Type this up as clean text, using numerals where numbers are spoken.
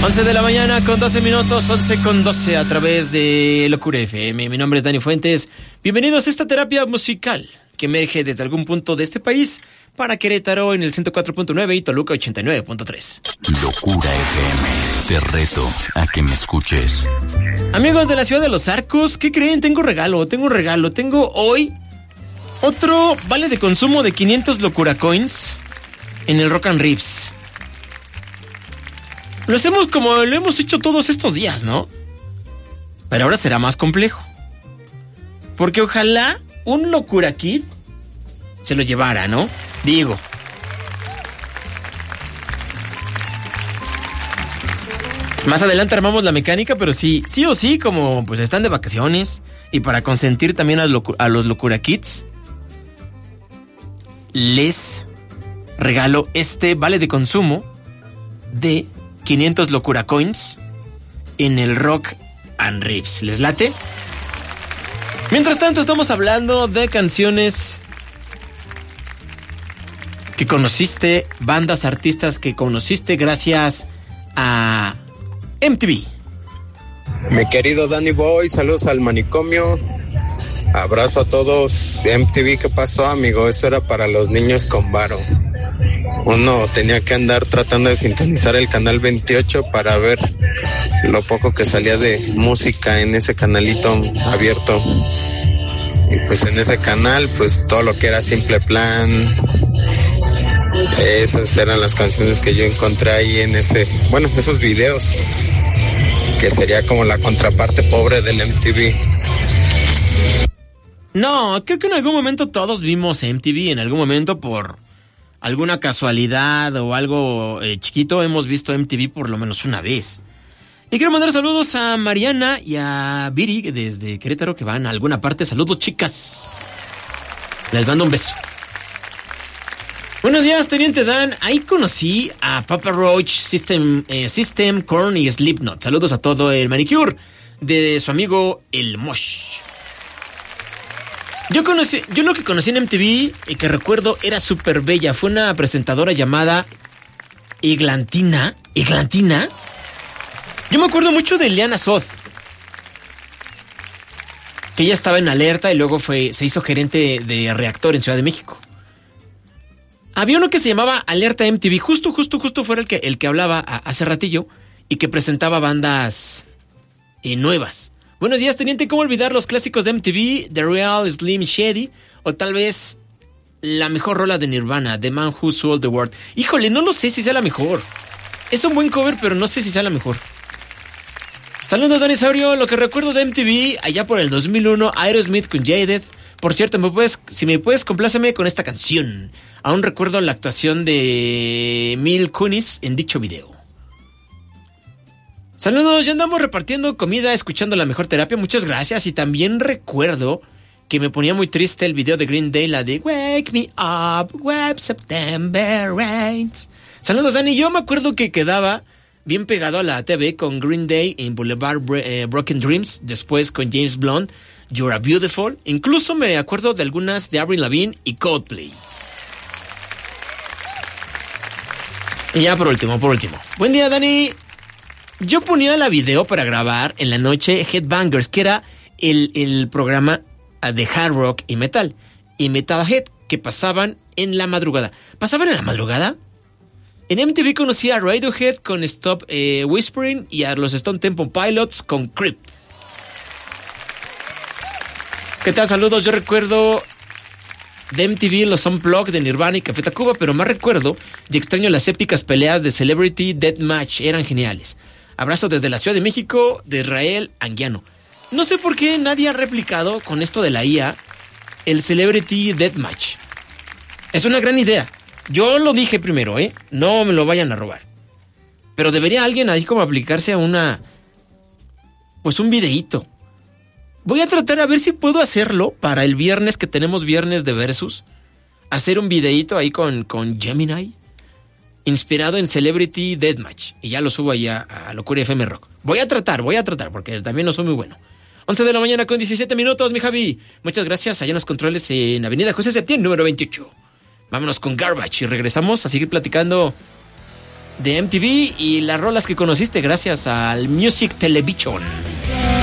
11 de la mañana con 12 minutos, 11 con 12 a través de Locura FM. Mi nombre es Dani Fuentes. Bienvenidos a esta terapia musical que emerge desde algún punto de este país para Querétaro en el 104.9 y Toluca 89.3. Locura FM, te reto a que me escuches. Amigos de la ciudad de Los Arcos, ¿qué creen? Tengo un regalo. Tengo hoy otro vale de consumo de 500 Locura Coins en el Rock and Ribs. Lo hacemos como lo hemos hecho todos estos días, ¿no? Pero ahora será más complejo. Porque ojalá un Locura Kid se lo llevara, ¿no? Digo. Más adelante armamos la mecánica, pero sí o sí, como pues están de vacaciones y para consentir también a los Locura Kids, les regalo este vale de consumo de 500 Locura Coins en el Rock and Ribs. ¿Les late? Mientras tanto estamos hablando de canciones que conociste, bandas, artistas que conociste gracias a MTV. Mi querido Danny Boy, saludos al manicomio. Abrazo a todos. MTV, ¿qué pasó, amigo? Eso era para los niños con varo. Uno tenía que andar tratando de sintonizar el canal 28 para ver lo poco que salía de música en ese canalito abierto. Y pues en ese canal, pues todo lo que era Simple Plan, esas eran las canciones que yo encontré ahí en esos videos, que sería como la contraparte pobre del MTV. No, creo que en algún momento todos vimos MTV, en algún momento por alguna casualidad o algo chiquito hemos visto MTV por lo menos una vez. Y quiero mandar saludos a Mariana y a Viri desde Querétaro que van a alguna parte. Saludos, chicas. Les mando un beso. Buenos días, Teniente Dan. Ahí conocí a Papa Roach, System, Korn y Slipknot. Saludos a todo el manicure de su amigo el Mosh. Yo lo que conocí en MTV y que recuerdo era súper bella. Fue una presentadora llamada Eglantina. Yo me acuerdo mucho de Liana Soth, que ella estaba en Alerta y luego se hizo gerente de Reactor en Ciudad de México. Había uno que se llamaba Alerta MTV, justo fue el que hablaba hace ratillo y que presentaba bandas nuevas. Buenos días, Teniente. ¿Cómo olvidar los clásicos de MTV? The Real, Slim Shady, o tal vez la mejor rola de Nirvana, The Man Who Sold the World. Híjole, no lo sé si sea la mejor. Es un buen cover, pero no sé si sea la mejor. Saludos, Dani Saurio. Lo que recuerdo de MTV, allá por el 2001, Aerosmith con Jaded. Por cierto, si me puedes, compláceme con esta canción. Aún recuerdo la actuación de Mil Kunis en dicho video. Saludos, ya andamos repartiendo comida, escuchando La Mejor Terapia. Muchas gracias. Y también recuerdo que me ponía muy triste el video de Green Day, la de Wake Me Up, Web September Rains. Saludos, Dani. Yo me acuerdo que quedaba bien pegado a la TV con Green Day en Boulevard Broken Dreams, después con James Blunt, You're a Beautiful. Incluso me acuerdo de algunas de Avril Lavigne y Coldplay. Y ya por último. Buen día, Dani. Yo ponía la video para grabar en la noche Headbangers, que era el programa de hard rock y metal. Y Metalhead, que pasaban en la madrugada. ¿Pasaban en la madrugada? En MTV conocí a Radiohead con Stop Whispering y a los Stone Temple Pilots con Creep. ¿Qué tal? Saludos. Yo recuerdo de MTV los Unplugged de Nirvana y Café Tacuba, pero más recuerdo y extraño las épicas peleas de Celebrity Deathmatch. Eran geniales. Abrazo desde la Ciudad de México, de Israel Anguiano. No sé por qué nadie ha replicado con esto de la IA el Celebrity Deathmatch. Es una gran idea. Yo lo dije primero, no me lo vayan a robar. Pero debería alguien ahí como aplicarse a un videíto. Voy a tratar a ver si puedo hacerlo para el viernes, que tenemos viernes de Versus. Hacer un videíto ahí con Gemini, inspirado en Celebrity Deathmatch. Y ya lo subo ahí a Locura FM Rock. Voy a tratar, porque también no soy muy bueno. 11 de la mañana con 17 minutos, mi Javi. Muchas gracias. Allá en los controles en Avenida José Septién, número 28. Vámonos con Garbage y regresamos a seguir platicando de MTV y las rolas que conociste gracias al Music Television.